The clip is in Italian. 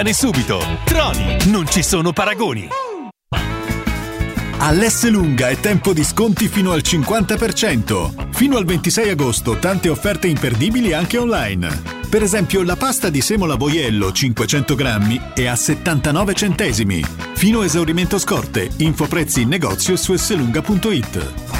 subito. Troni, non ci sono paragoni. All'Esselunga è tempo di sconti fino al 50%. Fino al 26 agosto tante offerte imperdibili anche online. Per esempio la pasta di semola Boiello 500 grammi è a 79 centesimi. Fino a esaurimento scorte. Infoprezzi in negozio su esselunga.it.